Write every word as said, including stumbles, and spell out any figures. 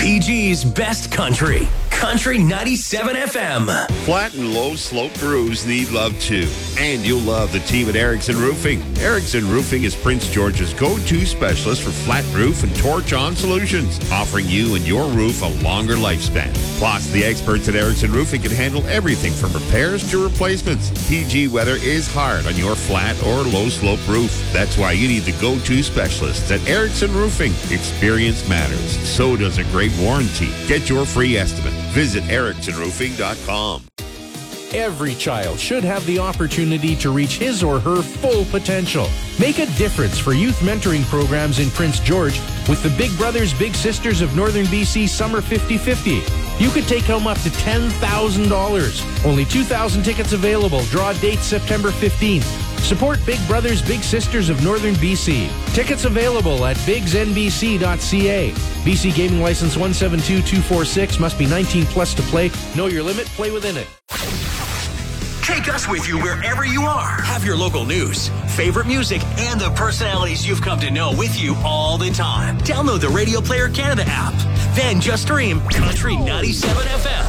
P G's best country. Country ninety-seven F M. Flat and low sloped roofs need love too. And you'll love the team at Erickson Roofing. Erickson Roofing is Prince George's go-to specialist for flat roof and torch-on solutions, offering you and your roof a longer lifespan. Plus, the experts at Erickson Roofing can handle everything from repairs to replacements. P G weather is hard on your flat or low slope roof. That's why you need the go-to specialists at Erickson Roofing. Experience matters. So does a great warranty. Get your free estimate. Visit erickson roofing dot com. Every child should have the opportunity to reach his or her full potential. Make a difference for youth mentoring programs in Prince George with the Big Brothers Big Sisters of Northern B C Summer fifty fifty. You could take home up to ten thousand dollars. Only two thousand tickets available. Draw date September fifteenth. Support Big Brothers Big Sisters of Northern B C. Tickets available at bigs n b c dot c a. B C Gaming License one seven two two four six. Must be nineteen plus to play. Know your limit. Play within it. Take us with you wherever you are. Have your local news, favorite music, and the personalities you've come to know with you all the time. Download the Radio Player Canada app. Then just stream Country ninety-seven F M.